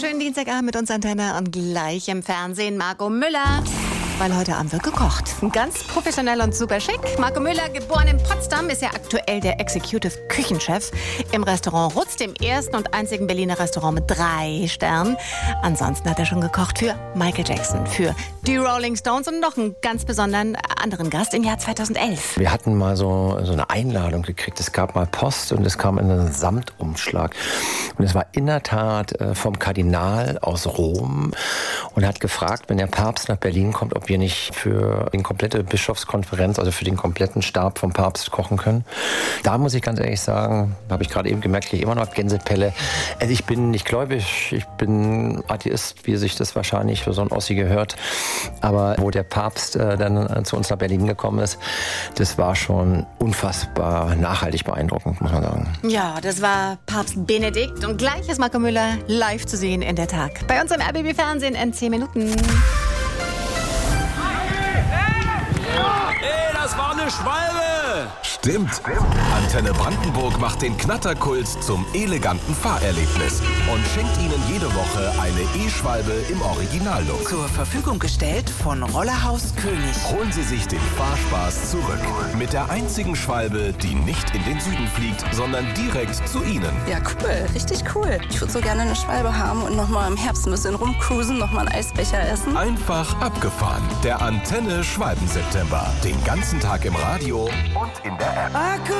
schönen Dienstagabend mit uns Antenne und gleich im Fernsehen Marco Müller. Weil heute Abend wird gekocht. Ganz professionell und super schick. Marco Müller, geboren in Potsdam, ist ja aktuell der Executive Küchenchef im Restaurant Rutz, dem ersten und einzigen Berliner Restaurant mit 3 Sternen. Ansonsten hat er schon gekocht für Michael Jackson, für die Rolling Stones und noch einen ganz besonderen anderen Gast im Jahr 2011. Wir hatten mal so eine Einladung gekriegt. Es gab mal Post und es kam in einen Samtumschlag. Und es war in der Tat vom Kardinal aus Rom und er hat gefragt, wenn der Papst nach Berlin kommt, ob wir nicht für die komplette Bischofskonferenz, also für den kompletten Stab vom Papst kochen können. Da muss ich ganz ehrlich sagen, habe ich gerade eben gemerkt, kriege ich immer noch Gänsepelle. Also ich bin nicht gläubig, ich bin Atheist, wie sich das wahrscheinlich für so ein Ossi gehört. Aber wo der Papst dann zu uns nach Berlin gekommen ist, das war schon unfassbar nachhaltig beeindruckend, muss man sagen. Ja, das war Papst Benedikt und gleich ist Marco Müller live zu sehen in der Tag. Bei uns im RBB Fernsehen in 10 Minuten. Hey, das war eine Schwalbe! Stimmt. Antenne Brandenburg macht den Knatterkult zum eleganten Fahrerlebnis und schenkt Ihnen jede Woche eine E-Schwalbe im Originallook. Zur Verfügung gestellt von Rollerhaus König. Holen Sie sich den Fahrspaß zurück. Mit der einzigen Schwalbe, die nicht in den Süden fliegt, sondern direkt zu Ihnen. Ja, cool. Richtig cool. Ich würde so gerne eine Schwalbe haben und nochmal im Herbst ein bisschen rumcruisen, nochmal einen Eisbecher essen. Einfach abgefahren. Der Antenne Schwalben-September. Den ganzen Tag im Radio und in der App.